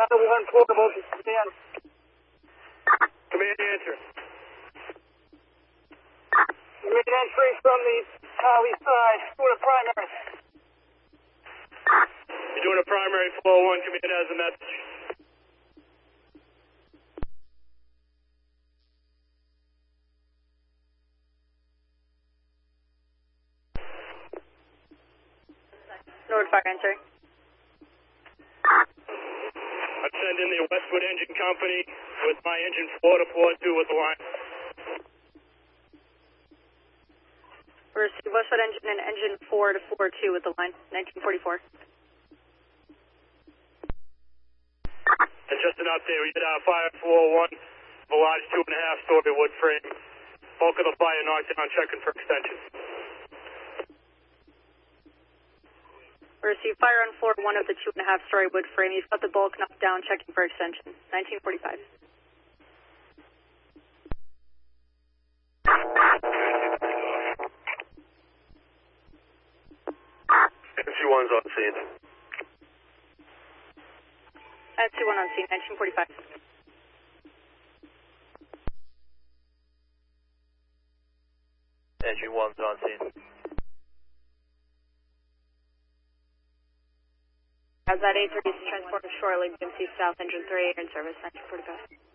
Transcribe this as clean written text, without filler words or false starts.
1 portable to command. Command answer. We made entry from the Howie side. Doing a primary. You're doing a primary 401. Command has a message. Norwood Fire answer. I send in the Westwood Engine Company with my engine 4 to 42 with the line. Receive Westwood Engine and engine 4 to 42 with the line, 1944. And just an update, we did have fire 401, a large 2.5-story wood frame. Bulk of the fire knocked down, checking for extension. Receive fire on floor 1 of the 2.5-story wood frame. You've got the bulk knocked down, checking for extension, 1945. MC1's on scene. MC1 on scene, 1945. Engine 1's on scene. As that 830 is transported shortly, BMC South Engine 3 in service, 1945.